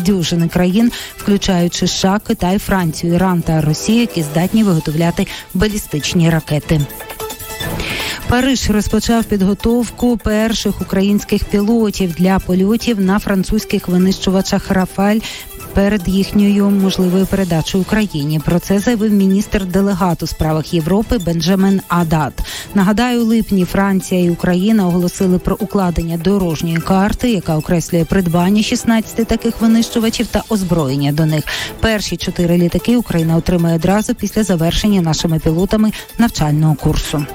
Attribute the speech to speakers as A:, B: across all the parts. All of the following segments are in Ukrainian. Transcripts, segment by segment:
A: півдюжини країн, включаючи США, Китай, Францію, Іран та Росію, які здатні виготовляти балістичні ракети. Париж розпочав підготовку перших українських пілотів для польотів на французьких винищувачах «Рафаль» перед їхньою можливою передачею Україні. Про це заявив міністр-делегат у справах Європи Бенджамін Адат. Нагадаю, у липні Франція і Україна оголосили про укладення дорожньої карти, яка окреслює придбання 16 таких винищувачів та озброєння до них. Перші 4 літаки Україна отримає одразу після завершення нашими пілотами навчального курсу.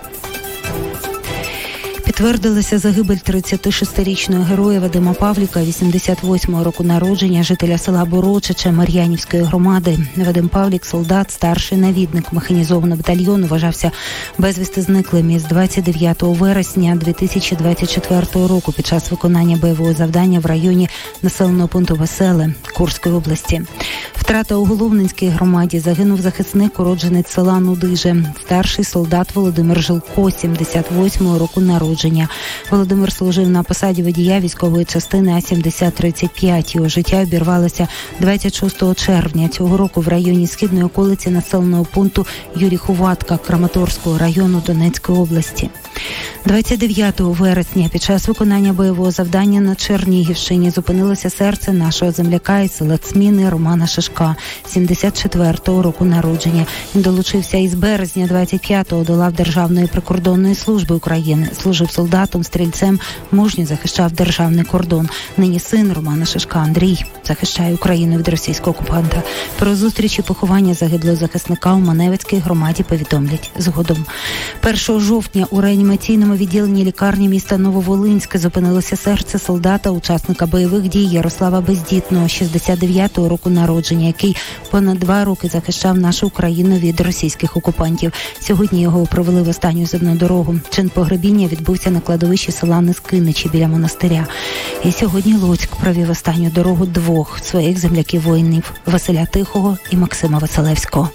A: Підтвердилася загибель 36-річного героя Вадима Павліка, 88-го року народження, жителя села Борочича Мар'янівської громади. Вадим Павлік, солдат, старший навідник механізованого батальйону, вважався безвісти зниклим із 29 вересня 2024 року під час виконання бойового завдання в районі населеного пункту Веселе Курської області. Втрата у Головненській громаді. Загинув захисник, уродженець села Нудиже, старший солдат Володимир Жилко, 78-го року народження. Володимир служив на посаді водія військової частини А-7035. Його життя обірвалося 26 червня цього року в районі східної околиці населеного пункту Юріхуватка Краматорського району Донецької області. 29 вересня під час виконання бойового завдання на Чернігівщині зупинилося серце нашого земляка із села Цміни Романа Шишка, 74-го року народження. Він долучився із березня 25-го до лав Державної прикордонної служби України. Служив солдатом, стрільцем, мужньо захищав державний кордон. Нині син Романа Шишка Андрій захищає Україну від російського окупанта. Про зустріч і поховання загиблого захисника у Маневицькій громаді повідомлять згодом. 1 жовтня у реанімаційному відділенні лікарні міста Нововолинське зупинилося серце солдата, учасника бойових дій Ярослава Бездітного, 69-го року народження, який понад 2 роки захищав нашу Україну від російських окупантів. Сьогодні його провели в останню земну дорогу. Чин погребіння відбувся на кладовищі села Нискиничі біля монастиря. І сьогодні Луцьк провів останню дорогу 2 своїх земляків-воїнів – Василя Тихого і Максима Василевського.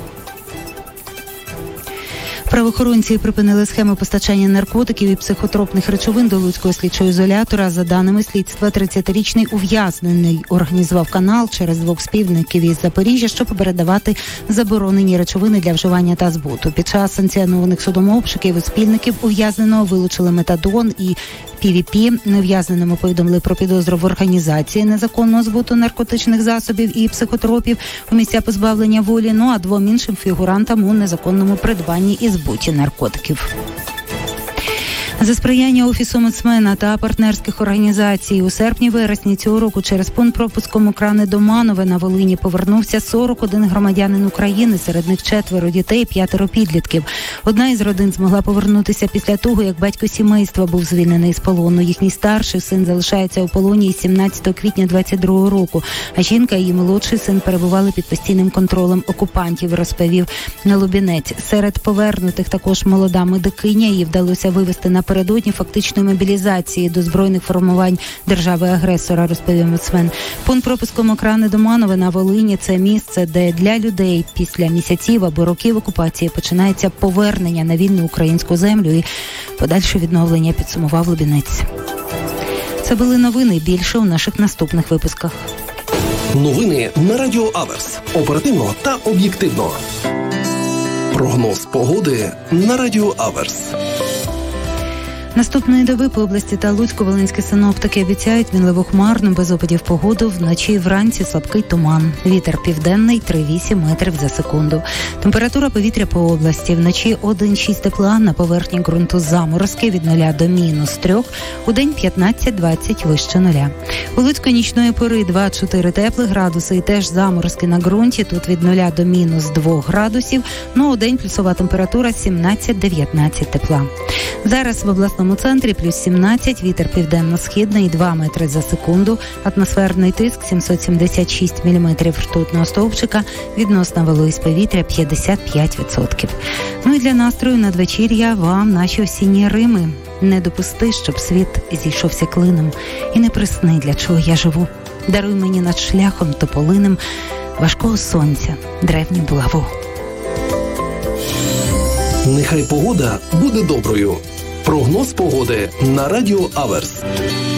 A: Правоохоронці припинили схему постачання наркотиків і психотропних речовин до Луцького слідчого ізолятора. За даними слідства, 30-річний ув'язнений організував канал через 2 спільників із Запоріжжя, щоб передавати заборонені речовини для вживання та збуту. Під час санкціонованих судом обшуків у спільників ув'язненого вилучили метадон і PVP. Ув'язненому повідомили про підозру в організації незаконного збуту наркотичних засобів і психотропів у місця позбавлення волі, а 2 іншим фігурантам у незаконному придбанні і збуті наркотиків. За сприяння Офісу омбудсмена та партнерських організацій у серпні-вересні цього року через пункт пропуску Мокрани Доманове на Волині повернувся 41 громадянин України, серед них 4 дітей, 5 підлітків. Одна із родин змогла повернутися після того, як батько сімейства був звільнений з полону. Їхній старший син залишається у полоні із 17 квітня 22 року, а жінка і її молодший син перебували під постійним контролем окупантів, розповів Лубінець. Серед повернутих також молода медикиня, її вдалося вивезти напередодні фактичної мобілізації до збройних формувань держави-агресора, розповів омбудсмен. Пункт пропуску Мокрани Доманове на Волині – це місце, де для людей після місяців або років окупації починається повернення на вільну українську землю і подальше відновлення, підсумував Лубінець. Це були новини. Більше у наших наступних випусках.
B: Новини на Радіо Аверс. Оперативно та об'єктивно. Прогноз погоди на Радіо Аверс.
A: Наступної доби по області та Луцько-Волинські синоптики обіцяють мінливо-хмарну, без опадів погоду, вночі і вранці слабкий туман. Вітер південний 3,8 метрів за секунду. Температура повітря по області. Вночі 1,6 тепла, на поверхні ґрунту заморозки від 0 до -3, удень 15-20 вище 0. У Луцьку нічної пори 2-4 теплих градуси і теж заморозки на ґрунті, тут від 0 до -2 градусів, удень плюсова температура 17-19 тепла. Зараз в обласному центрі плюс 17, вітер південно-східний 2 метри за секунду, атмосферний тиск 776 міліметрів ртутного стовпчика, відносна вологість повітря 55%. І для настрою надвечір'я вам наші осінні рими. Не допусти, щоб світ зійшовся клином, і не присни, для чого я живу. Даруй мені над шляхом тополиним важкого сонця древню булаву.
B: Нехай погода буде доброю. Прогноз погоди на Радіо Аверс.